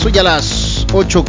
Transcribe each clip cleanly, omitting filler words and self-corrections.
Son ya las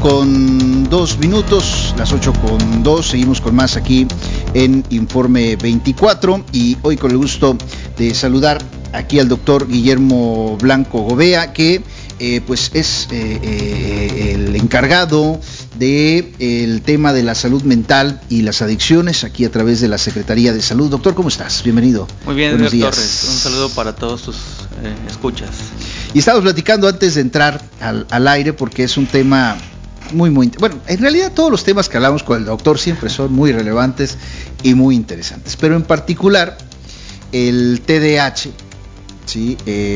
8:02, las 8:02, seguimos con más aquí en Informe 24 y hoy con el gusto de saludar aquí al doctor Guillermo Blanco Gobea, que pues es el encargado del tema de la salud mental y las adicciones aquí a través de la Secretaría de Salud. Doctor, ¿cómo estás? Bienvenido. Muy bien, Edgar Torres, un saludo para todos tus escuchas. Y estábamos platicando antes de entrar al aire porque es un tema muy, bueno, en realidad todos los temas que hablamos con el doctor siempre son muy relevantes y muy interesantes, pero en particular el TDAH, ¿sí?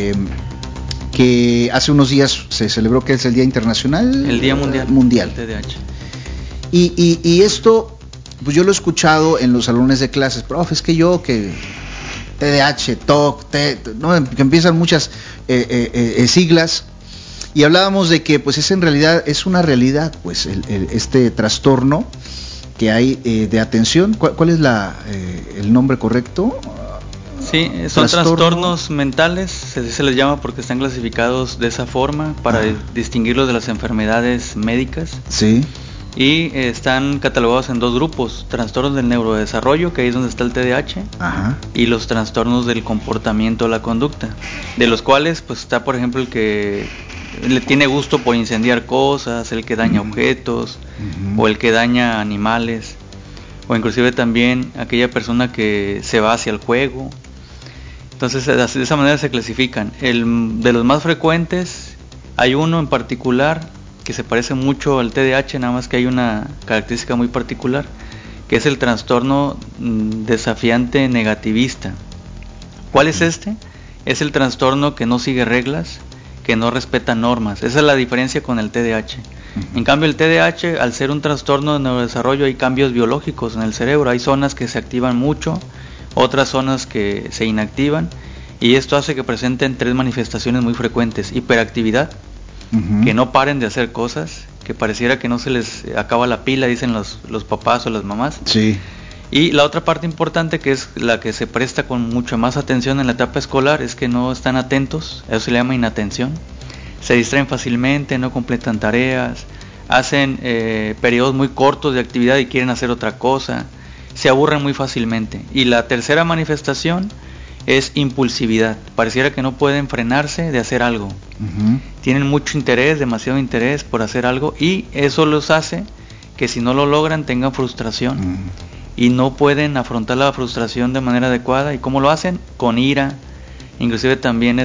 Que hace unos días se celebró, que es el Día Internacional, el Día Mundial del TDAH. Y esto, pues yo lo he escuchado en los salones de clases, profe, es que TDAH, TOC, ¿no? Que empiezan muchas siglas, y hablábamos de que pues es una realidad, pues este trastorno que hay de atención. ¿Cuál es el nombre correcto? Sí, son trastornos mentales, se les llama porque están clasificados de esa forma para distinguirlos de las enfermedades médicas. Sí. Y están catalogados en dos grupos: trastornos del neurodesarrollo, que ahí es donde está el TDAH, y los trastornos del comportamiento o la conducta, de los cuales pues está, por ejemplo, el que le tiene gusto por incendiar cosas, el que daña objetos, o el que daña animales, o inclusive también aquella persona que se va hacia el juego. Entonces de esa manera se clasifican. De los más frecuentes hay uno en particular que se parece mucho al TDAH, nada más que hay una característica muy particular, que es el trastorno desafiante negativista. ¿Cuál es este? Es el trastorno que no sigue reglas, que no respeta normas. Esa es la diferencia con el TDAH. En cambio, el TDAH, al ser un trastorno de neurodesarrollo, hay cambios biológicos en el cerebro. Hay zonas que se activan mucho, otras zonas que se inactivan, y esto hace que presenten tres manifestaciones muy frecuentes: hiperactividad, que no paren de hacer cosas, que pareciera que no se les acaba la pila, dicen los papás o las mamás. Sí. Y la otra parte importante, que es la que se presta con mucha más atención en la etapa escolar, es que no están atentos. Eso se le llama inatención. Se distraen fácilmente, no completan tareas, hacen periodos muy cortos de actividad y quieren hacer otra cosa, se aburren muy fácilmente. Y la tercera manifestación es impulsividad. Pareciera que no pueden frenarse de hacer algo. Tienen mucho interés, demasiado interés por hacer algo, y eso los hace que si no lo logran tengan frustración y no pueden afrontar la frustración de manera adecuada. ¿Y cómo lo hacen? Con ira, inclusive también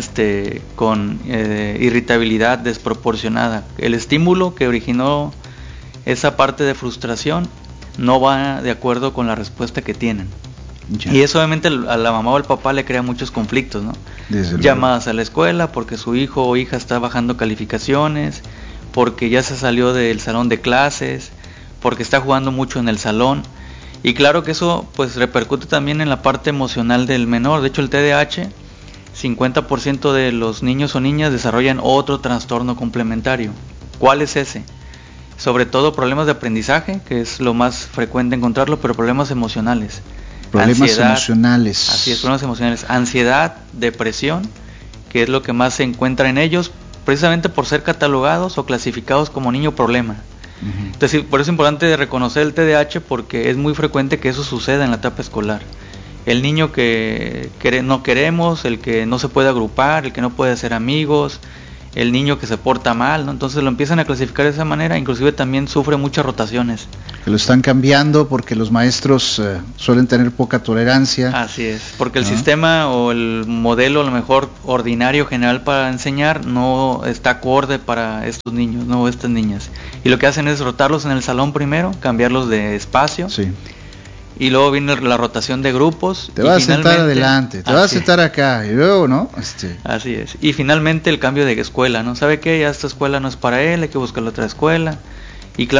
con irritabilidad desproporcionada. El estímulo que originó esa parte de frustración no va de acuerdo con la respuesta que tienen. Ya. Y eso obviamente a la mamá o al papá le crea muchos conflictos, ¿no? Llamadas a la escuela porque su hijo o hija está bajando calificaciones, porque ya se salió del salón de clases, porque está jugando mucho en el salón. Y claro que eso pues repercute también en la parte emocional del menor. De hecho, el TDAH, 50% de los niños o niñas desarrollan otro trastorno complementario. ¿Cuál es ese? Sobre todo problemas de aprendizaje, que es lo más frecuente encontrarlo, pero problemas emocionales. Emocionales. Así es, problemas emocionales. Ansiedad, depresión, que es lo que más se encuentra en ellos, precisamente por ser catalogados o clasificados como niño problema. Entonces, por eso es importante reconocer el TDAH, porque es muy frecuente que eso suceda en la etapa escolar. El niño que no queremos, el que no se puede agrupar, el que no puede hacer amigos, el niño que se porta mal, ¿no? Entonces lo empiezan a clasificar de esa manera. Inclusive también sufre muchas rotaciones. Que lo están cambiando porque los maestros suelen tener poca tolerancia. Así es, porque el sistema o el modelo, a lo mejor ordinario, general para enseñar, no está acorde para estos niños, no estas niñas. Y lo que hacen es rotarlos en el salón primero, cambiarlos de espacio. Sí. Y luego viene la rotación de grupos. Te vas a sentar adelante, te vas a sentar acá, y luego, ¿no? Así es. Y finalmente el cambio de escuela, ¿no? ¿Sabe qué? Ya esta escuela no es para él, hay que buscar la otra escuela.